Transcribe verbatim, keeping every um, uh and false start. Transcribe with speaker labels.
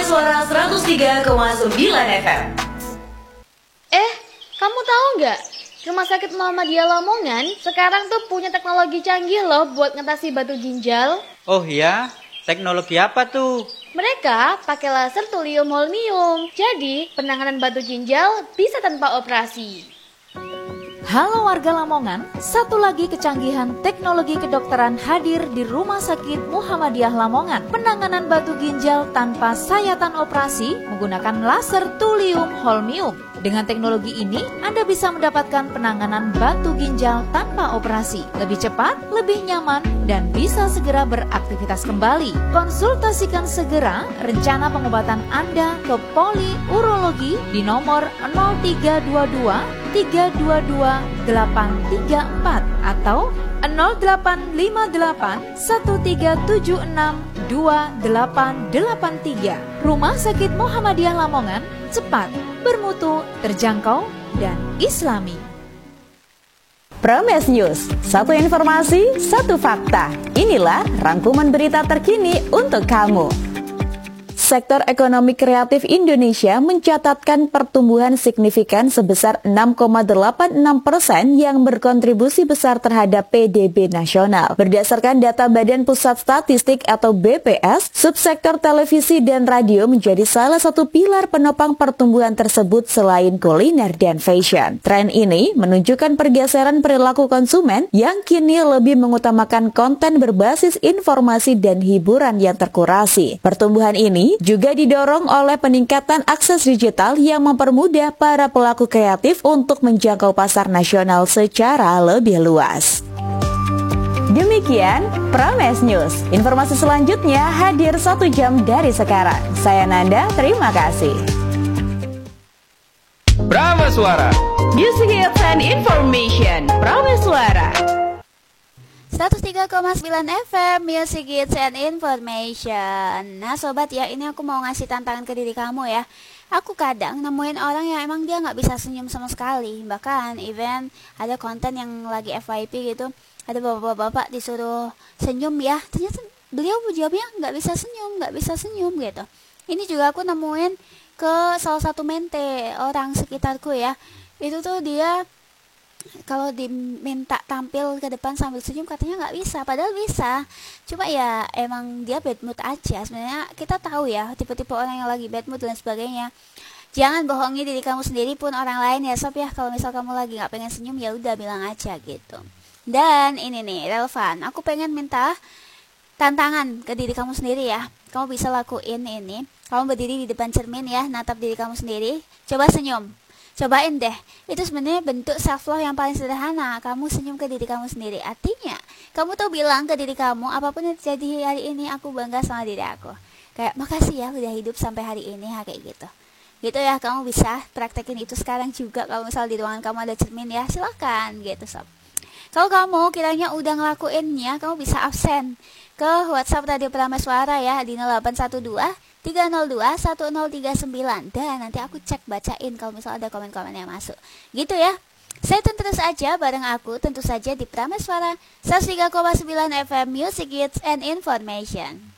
Speaker 1: Prameswara seratus tiga koma sembilan F M.
Speaker 2: Eh, kamu tahu nggak? Rumah Sakit Muhammadiyah Lamongan sekarang tuh punya teknologi canggih loh buat ngatasi batu ginjal.
Speaker 3: Oh iya? Teknologi apa tuh?
Speaker 2: Mereka pakai laser thulium holmium. Jadi, penanganan batu ginjal bisa tanpa operasi.
Speaker 4: Halo warga Lamongan, satu lagi kecanggihan teknologi kedokteran hadir di Rumah Sakit Muhammadiyah Lamongan. Penanganan batu ginjal tanpa sayatan operasi menggunakan laser thulium holmium. Dengan teknologi ini, Anda bisa mendapatkan penanganan batu ginjal tanpa operasi. Lebih cepat, lebih nyaman, dan bisa segera beraktivitas kembali. Konsultasikan segera rencana pengobatan Anda ke Poli Urologi di nomor nol tiga dua dua tiga dua dua delapan tiga empat atau nol delapan lima delapan satu tiga tujuh enam dua delapan delapan tiga. Rumah Sakit Muhammadiyah Lamongan, cepat, bermutu, terjangkau, dan islami.
Speaker 5: Prames News, satu informasi, satu fakta. Inilah rangkuman berita terkini untuk kamu. Sektor ekonomi kreatif Indonesia mencatatkan pertumbuhan signifikan sebesar enam koma delapan enam persen yang berkontribusi besar terhadap P D B nasional. Berdasarkan data Badan Pusat Statistik atau B P S, subsektor televisi dan radio menjadi salah satu pilar penopang pertumbuhan tersebut selain kuliner dan fashion. Tren ini menunjukkan pergeseran perilaku konsumen yang kini lebih mengutamakan konten berbasis informasi dan hiburan yang terkurasi. Pertumbuhan ini juga didorong oleh peningkatan akses digital yang mempermudah para pelaku kreatif untuk menjangkau pasar nasional secara lebih luas. Demikian Prames News. Informasi selanjutnya hadir satu jam dari sekarang. Saya Nanda, terima kasih.
Speaker 6: Prameswara
Speaker 5: Music Hits and Information. Prameswara
Speaker 7: seratus tiga koma sembilan F M Music Hits and Information. Nah sobat ya, ini aku mau ngasih tantangan ke diri kamu ya. Aku kadang nemuin orang yang emang dia gak bisa senyum sama sekali. Bahkan event ada konten yang lagi F Y P gitu, ada bapak-bapak disuruh senyum ya, ternyata beliau jawabnya gak bisa senyum, gak bisa senyum gitu. Ini juga aku nemuin ke salah satu mente orang sekitarku ya. Itu tuh dia kalau diminta tampil ke depan sambil senyum katanya nggak bisa, padahal bisa. Cuma ya emang dia bad mood aja. Sebenarnya kita tahu ya tipe-tipe orang yang lagi bad mood dan sebagainya. Jangan bohongi diri kamu sendiri pun orang lain ya sob ya. Kalau misal kamu lagi nggak pengen senyum ya udah bilang aja gitu. Dan ini nih relevan, aku pengen minta tantangan ke diri kamu sendiri ya. Kamu bisa lakuin ini. Kamu berdiri di depan cermin ya, natap diri kamu sendiri, coba senyum. Cobain deh, itu sebenarnya bentuk self love yang paling sederhana. Kamu senyum ke diri kamu sendiri. Artinya, kamu tuh bilang ke diri kamu, apapun yang terjadi hari ini, aku bangga sama diri aku. Kayak, makasih ya udah hidup sampai hari ini, ha, kayak gitu. Gitu ya, kamu bisa praktekin itu sekarang juga. Kalau misal di ruangan kamu ada cermin ya, silakan gitu sob. Kalau kamu kiranya udah ngelakuinnya, kamu bisa absen ke WhatsApp Radio Prameswara ya di nol delapan satu dua tiga nol dua satu nol tiga sembilan, dan nanti aku cek bacain kalau misal ada komen-komen yang masuk. Gitu ya. Stay tune terus aja bareng aku tentu saja di Prameswara seratus tiga koma sembilan F M Music Hits and Information.